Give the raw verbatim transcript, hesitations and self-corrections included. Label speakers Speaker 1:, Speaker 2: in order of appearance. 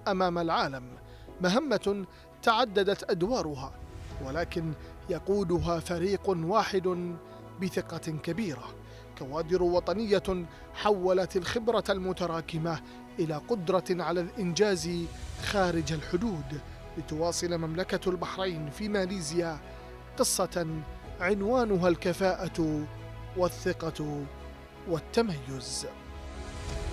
Speaker 1: أمام العالم، مهمة تعددت أدوارها ولكن يقودها فريق واحد بثقة كبيرة، كوادر وطنية حولت الخبرة المتراكمة إلى قدرة على الإنجاز خارج الحدود، لتواصل مملكة البحرين في ماليزيا قصة عنوانها الكفاءة والثقة والتميز.